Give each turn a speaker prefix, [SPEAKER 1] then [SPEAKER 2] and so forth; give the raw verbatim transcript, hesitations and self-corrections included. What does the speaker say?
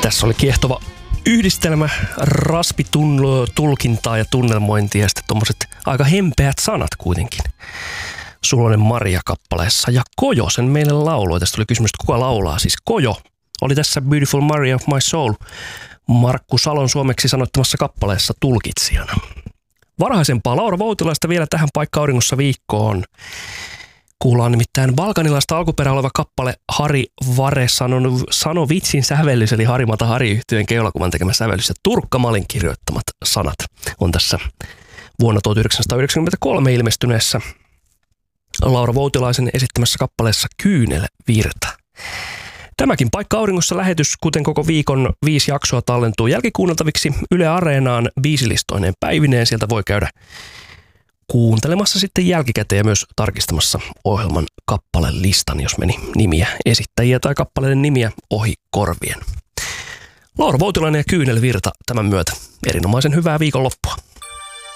[SPEAKER 1] Tässä oli kiehtova yhdistelmä raspitulkintaa ja tunnelmointia ja sitten tommoset aika hempeät sanat kuitenkin. Suloinen Maria-kappaleessa. Ja Kojo sen meille lauloi. Tästä tuli kysymys, että kuka laulaa. Siis Kojo oli tässä Beautiful Maria of My Soul Markku Salon suomeksi sanottamassa kappaleessa tulkitsijana. Varhaisempaa Laura Voutilaista vielä tähän Paikka Auringossa viikkoon. Kuullaan nimittäin balkanilaista alkuperää oleva kappale Hari Vare Sano, Sano Vitsin sävellys, eli Harimata Hari-yhtyeen keulakuvan tekemä sävellys ja Turkka Malin kirjoittamat sanat on tässä vuonna tuhatyhdeksänsataayhdeksänkymmentäkolme ilmestyneessä Laura Voutilaisen esittämässä kappaleessa Kyynelvirta. Tämäkin Paikka Auringossa lähetys, kuten koko viikon viisi jaksoa, tallentuu jälkikuunneltaviksi Yle Areenaan biisilistoineen päivineen. Sieltä voi käydä kuuntelemassa sitten jälkikäteen ja myös tarkistamassa ohjelman kappalelistan, jos meni nimiä, esittäjiä tai kappaleiden nimiä ohi korvien. Laura Voutilainen ja Kyynelvirta tämän myötä. Erinomaisen hyvää viikonloppua.